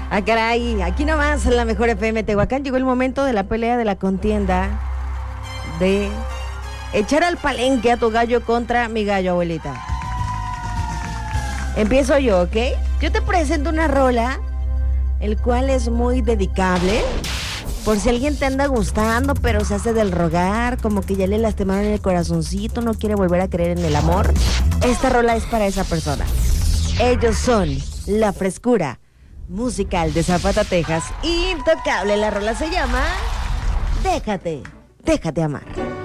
Ah, caray, aquí nomás en la mejor FM Tehuacán llegó el momento de la pelea de la contienda de echar al palenque a tu gallo contra mi gallo, abuelita. Empiezo yo, ¿ok? Yo te presento una rola, el cual es muy dedicable. Por si alguien te anda gustando, pero se hace del rogar, como que ya le lastimaron el corazoncito, no quiere volver a creer en el amor. Esta rola es para esa persona. Ellos son La Frescura musical de Zapata, Texas. Intocable, la rola se llama Déjate amar.